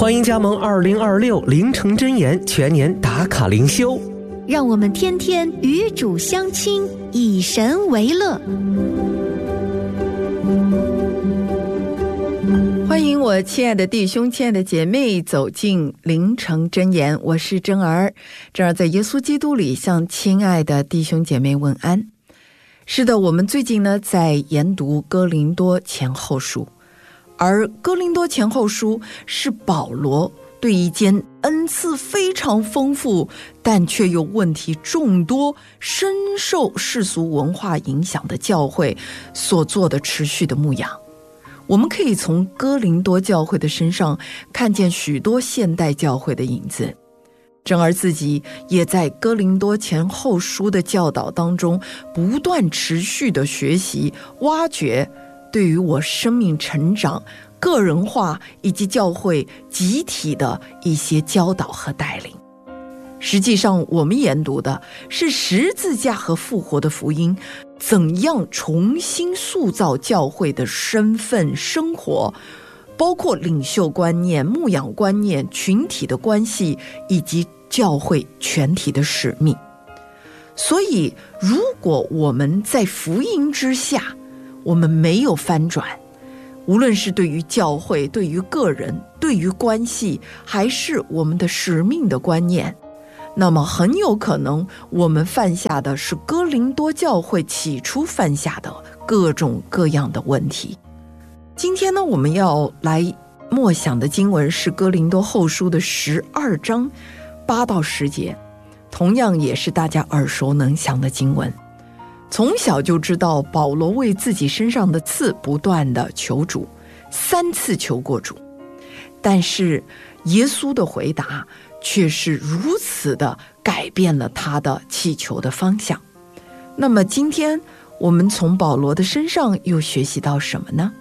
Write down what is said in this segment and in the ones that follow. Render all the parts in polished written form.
欢迎加盟2026凌城真言全年打卡灵修， 让我们天天与主相亲，以神为乐。 欢迎我亲爱的弟兄亲爱的姐妹走进凌城真言，我是真儿。真儿在耶稣基督里向亲爱的弟兄姐妹问安。是的，我们最近呢在研读哥林多前后书，而哥林多前后书是保罗对一间恩赐非常丰富但却又问题众多、深受世俗文化影响的教会所做的持续的牧养。我们可以从哥林多教会的身上看见许多现代教会的影子。真儿自己也在哥林多前后书的教导当中不断持续的学习挖掘，对于我生命成长、个人化以及教会集体的一些教导和带领。实际上我们研读的是十字架和复活的福音怎样重新塑造教会的身份生活，包括领袖观念、牧养观念、群体的关系以及教会全体的使命。所以如果我们在福音之下我们没有翻转，无论是对于教会、对于个人、对于关系，还是我们的使命的观念，那么很有可能我们犯下的是哥林多教会起初犯下的各种各样的问题。今天呢，我们要来默想的经文是哥林多后书的12章8到10节，同样也是大家耳熟能详的经文。从小就知道保罗为自己身上的刺不断的求主，3次求过主，但是耶稣的回答却是如此的改变了他的祈求的方向。那么今天我们从保罗的身上又学习到什么呢？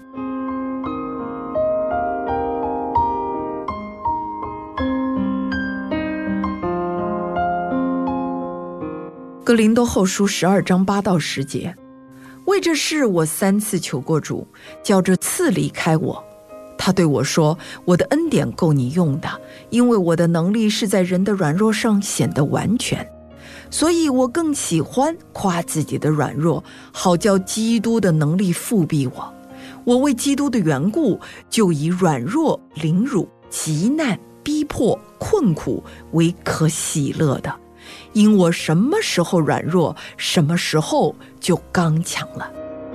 哥林多后书12章8到10节，为这事我3次求过主，叫这刺离开我。他对我说，我的恩典够你用的，因为我的能力是在人的软弱上显得完全。所以我更喜欢夸自己的软弱，好叫基督的能力复庇我。我为基督的缘故，就以软弱、凌辱、急难、逼迫、困苦为可喜乐的，因我什么时候软弱，什么时候就刚强了。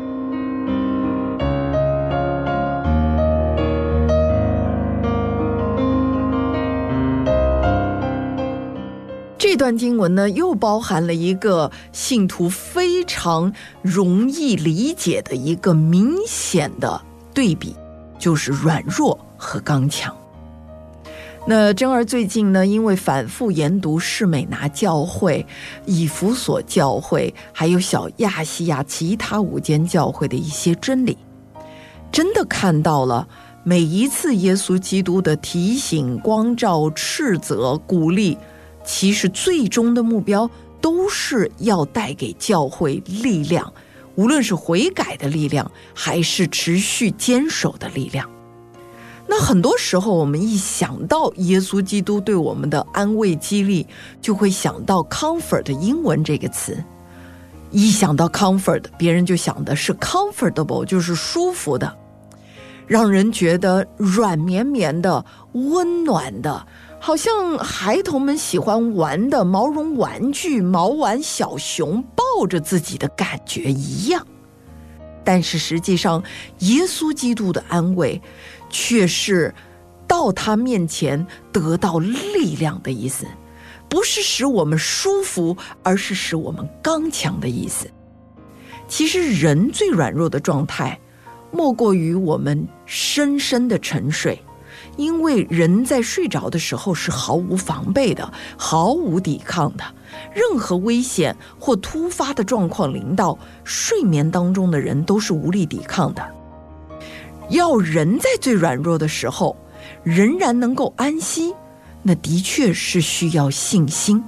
这段经文呢，又包含了一个信徒非常容易理解的一个明显的对比，就是软弱和刚强。那真儿最近呢，因为反复研读士美拿教会、以弗所教会还有小亚细亚其他5间教会的一些真理，真的看到了每一次耶稣基督的提醒、光照、斥责、鼓励，其实最终的目标都是要带给教会力量，无论是悔改的力量还是持续坚守的力量。那很多时候我们一想到耶稣基督对我们的安慰激励，就会想到 comfort 的英文这个词。一想到 comfort， 别人就想的是 comfortable， 就是舒服的，让人觉得软绵绵的、温暖的，好像孩童们喜欢玩的毛绒玩具、毛玩小熊抱着自己的感觉一样。但是实际上耶稣基督的安慰却是到他面前得到力量的意思，不是使我们舒服，而是使我们刚强的意思。其实人最软弱的状态莫过于我们深深的沉睡，因为人在睡着的时候是毫无防备的，毫无抵抗的，任何危险或突发的状况临到，睡眠当中的人都是无力抵抗的。要人在最软弱的时候仍然能够安息，那的确是需要信心。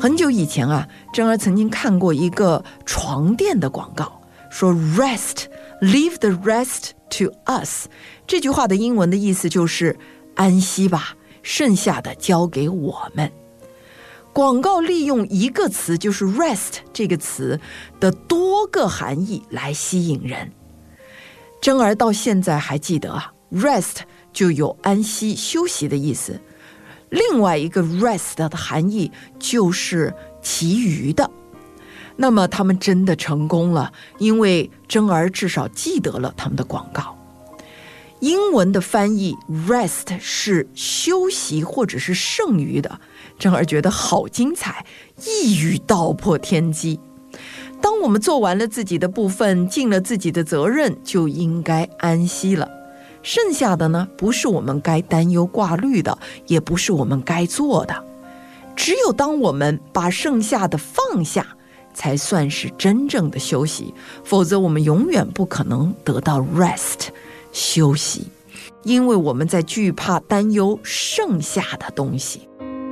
很久以前啊，珍儿曾经看过一个床垫的广告，说 Rest, leave the rest to us。 这句话的英文的意思就是安息吧，剩下的交给我们。广告利用一个词，就是 rest 这个词的多个含义来吸引人。珍儿到现在还记得啊， rest 就有安息休息的意思，另外一个 rest 的含义就是其余的。那么他们真的成功了，因为珍儿至少记得了他们的广告。英文的翻译 rest 是休息或者是剩余的，珍儿觉得好精彩，一语道破天机。当我们做完了自己的部分，尽了自己的责任，就应该安息了。剩下的呢，不是我们该担忧挂虑的，也不是我们该做的。只有当我们把剩下的放下，才算是真正的休息，否则我们永远不可能得到 rest 休息，因为我们在惧怕担忧剩下的东西。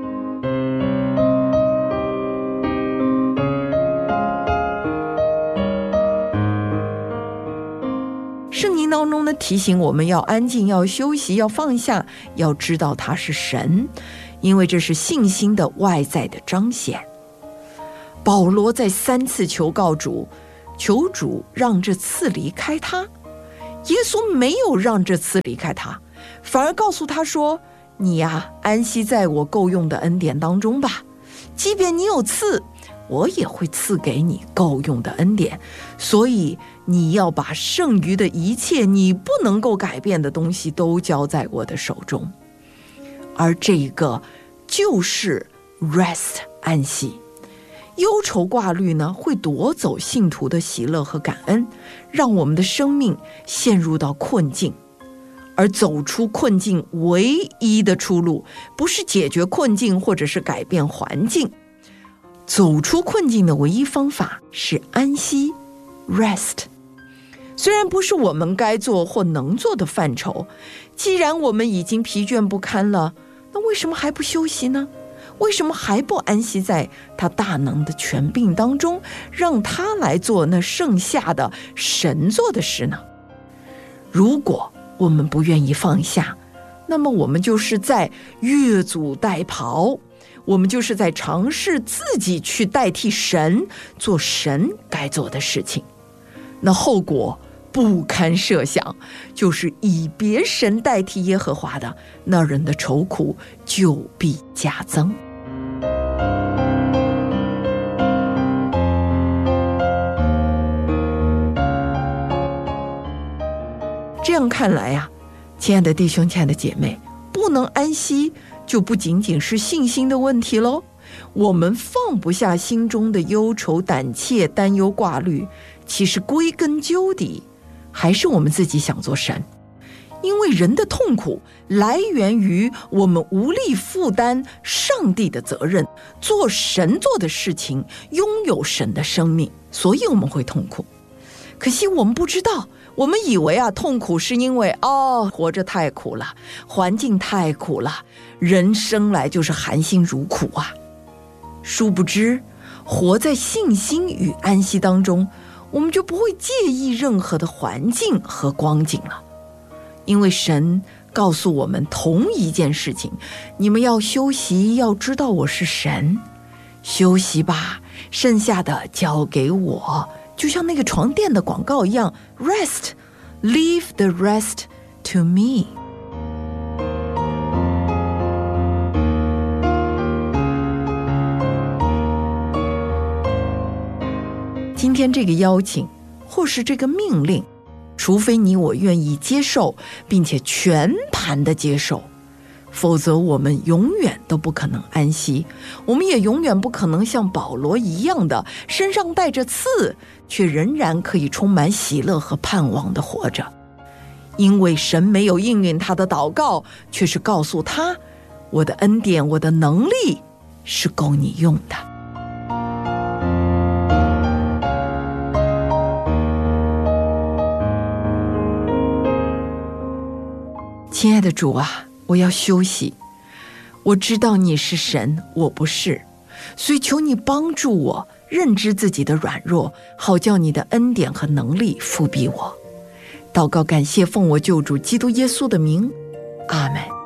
圣经当中呢，提醒我们要安静，要休息，要放下，要知道他是神，因为这是信心的外在的彰显。保罗在3次求告主，求主让这刺离开他。耶稣没有让这刺离开他，反而告诉他说，你呀，安息在我够用的恩典当中吧，即便你有刺，我也会赐给你够用的恩典，所以你要把剩余的一切你不能够改变的东西都交在我的手中。而这个就是 rest 安息。忧愁挂虑呢，会夺走信徒的喜乐和感恩，让我们的生命陷入到困境。而走出困境唯一的出路，不是解决困境或者是改变环境，走出困境的唯一方法是安息 rest。 虽然不是我们该做或能做的范畴，既然我们已经疲倦不堪了，那为什么还不休息呢？为什么还不安息在他大能的权柄当中，让他来做那剩下的神做的事呢？如果我们不愿意放下，那么我们就是在越俎代庖，我们就是在尝试自己去代替神做神该做的事情。那后果不堪设想，就是以别神代替耶和华的，那人的愁苦就必加增。这样看来啊，亲爱的弟兄，亲爱的姐妹，不能安息就不仅仅是信心的问题咯。我们放不下心中的忧愁胆怯担忧挂虑，其实归根究底还是我们自己想做神。因为人的痛苦来源于我们无力负担上帝的责任，做神做的事情，拥有神的生命，所以我们会痛苦。可惜我们不知道，我们以为啊，痛苦是因为活着太苦了，环境太苦了，人生来就是含辛茹苦啊。殊不知，活在信心与安息当中，我们就不会介意任何的环境和光景了。因为神告诉我们同一件事情，你们要休息，要知道我是神，休息吧，剩下的交给我，就像那个床垫的广告一样， Rest, leave the rest to me。 今天这个邀请或是这个命令，除非你我愿意接受，并且全盘的接受，否则我们永远都不可能安息，我们也永远不可能像保罗一样的身上带着刺，却仍然可以充满喜乐和盼望的活着。因为神没有应允他的祷告，却是告诉他，我的恩典，我的能力是够你用的。亲爱的主啊，我要休息，我知道你是神，我不是， 所以求你帮助我认知自己的软弱，好叫你的恩典和能力覆庇我。祷告感谢奉我救主基督耶稣的名，阿们。